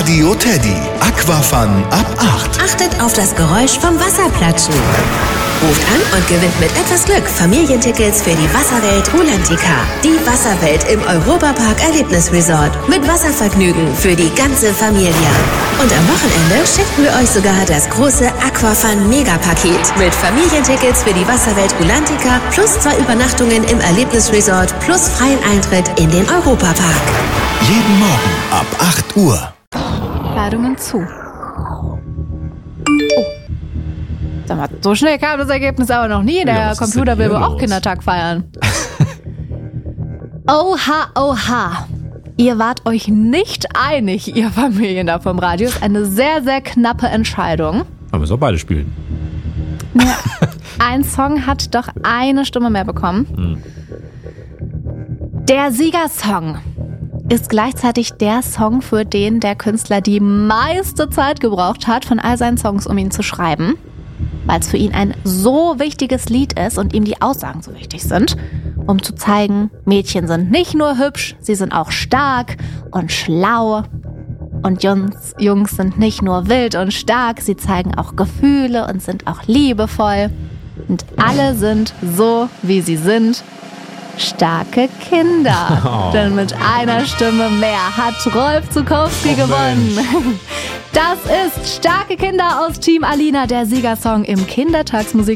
Radio Teddy. Aquafun ab 8. Achtet auf das Geräusch vom Wasserplatschen. Ruft an und gewinnt mit etwas Glück Familientickets für die Wasserwelt Rulantica. Die Wasserwelt im Europapark Erlebnisresort. Mit Wasservergnügen für die ganze Familie. Und am Wochenende schenken wir euch sogar das große Aquafun Megapaket. Mit Familientickets für die Wasserwelt Rulantica plus 2 Übernachtungen im Erlebnisresort plus freien Eintritt in den Europapark. Jeden Morgen ab 8 Uhr. Ladungen zu. Sag mal, so schnell kam das Ergebnis aber noch nie. Der Computer will wohl auch Kindertag feiern. Oha, oha. Ihr wart euch nicht einig, ihr Familien da vom Radio. Ist eine sehr, sehr knappe Entscheidung. Aber wir sollen beide spielen. Ja, ein Song hat doch eine Stimme mehr bekommen. Der Siegersong ist gleichzeitig der Song, für den der Künstler die meiste Zeit gebraucht hat von all seinen Songs, um ihn zu schreiben. Weil es für ihn ein so wichtiges Lied ist und ihm die Aussagen so wichtig sind, um zu zeigen, Mädchen sind nicht nur hübsch, sie sind auch stark und schlau. Und Jungs sind nicht nur wild und stark, sie zeigen auch Gefühle und sind auch liebevoll. Und alle sind so, wie sie sind, starke Kinder. Denn mit einer Stimme mehr hat Rolf Zuckowski gewonnen. Das ist Starke Kinder aus Team Alina, der Siegersong im Kindertagsmusik.